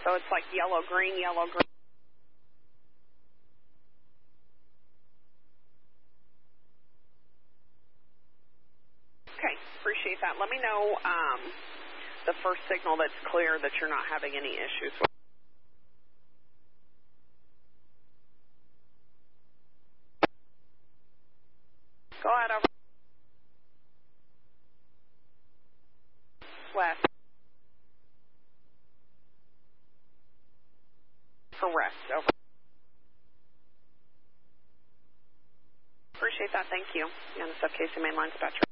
So it's like yellow, green, yellow, green. Okay, appreciate that. Let me know the first signal that's clear that you're not having any issues with. Go ahead, over. West. Correct, over. Appreciate that, thank you. On the Sub-KC main line dispatcher.